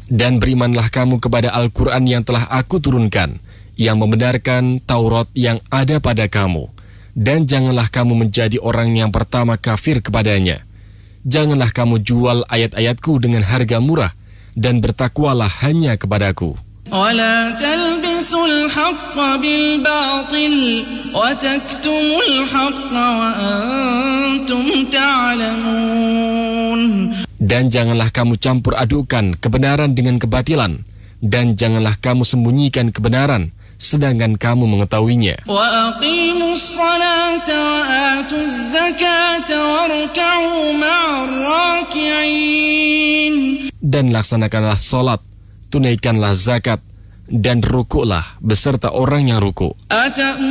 Dan berimanlah kamu kepada Al-Quran yang telah aku turunkan, yang membenarkan Taurat yang ada pada kamu. Dan janganlah kamu menjadi orang yang pertama kafir kepadanya. Janganlah kamu jual ayat-ayatku dengan harga murah, dan bertakwalah hanya kepadaku. وَلَا تَلْبِسُوا الْحَقَّ بِالْبَاطِلِ وَتَكْتُمُوا الْحَقَّ وَأَنْتُمْ تَعْلَمُونَ. Dan janganlah kamu campur adukan kebenaran dengan kebatilan, dan janganlah kamu sembunyikan kebenaran, sedangkan kamu mengetahuinya. وَأَقِيمُوا الصَّلَاةَ وَآتُوا الزَّكَاةَ وَارْكَعُوا مَعَ الرَّاكِعِينَ. Dan laksanakanlah salat, tunaikanlah zakat, dan rukuklah beserta orang yang rukuk.